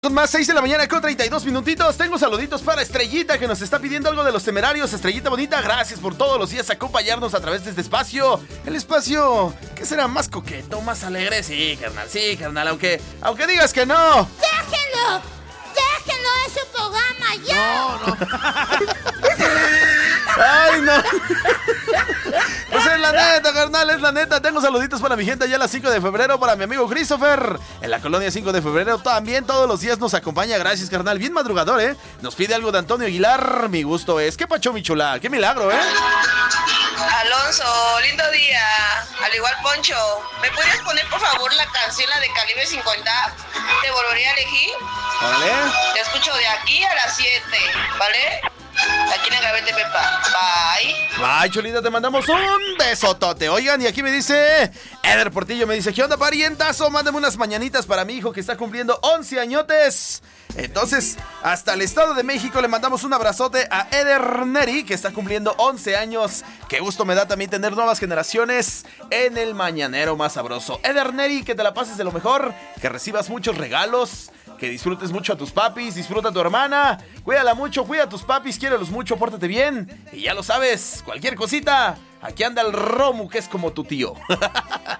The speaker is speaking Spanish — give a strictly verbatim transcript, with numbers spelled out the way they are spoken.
Son más seis de la mañana con treinta y dos minutitos. Tengo saluditos para Estrellita, que nos está pidiendo algo de Los Temerarios. Estrellita bonita, gracias por todos los días acompañarnos a través de este espacio. El espacio, ¿qué será? ¿Más coqueto, más alegre? Sí, carnal, sí, carnal, aunque, aunque digas que no. ¡Déjenlo! ¡Déjenlo! ¡Es su programa! ¡Ya! No, no. ¡Ay, no! Pues es la neta, carnal, es la neta. Tengo saluditos para mi gente allá a las cinco de febrero, para mi amigo Christopher, en la colonia cinco de febrero. También todos los días nos acompaña, gracias, carnal. Bien madrugador, ¿eh? Nos pide algo de Antonio Aguilar. Mi gusto es. ¿Qué pacho, mi chula? ¡Qué milagro, eh! Alonso, lindo día. Al igual Poncho, ¿me puedes poner por favor la canción la de Calibre cincuenta? ¿Te volvería a elegir? ¿Vale? Te escucho de aquí a las siete, ¿vale? Aquí en el Gabete Pepa. Bye. Bye, chulita, te mandamos un besotote. Oigan, y aquí me dice Eder Portillo, me dice, ¿qué onda, parientazo? Mándame unas mañanitas para mi hijo que está cumpliendo once añotes. Entonces, hasta el Estado de México le mandamos un abrazote a Eder Neri, que está cumpliendo once años. Qué gusto me da también tener nuevas generaciones en el mañanero más sabroso. Eder Neri, que te la pases de lo mejor, que recibas muchos regalos, que disfrutes mucho a tus papis, disfruta a tu hermana, cuídala mucho, cuida a tus papis, quiérelos mucho, pórtate bien. Y ya lo sabes, cualquier cosita, aquí anda el Romu, que es como tu tío.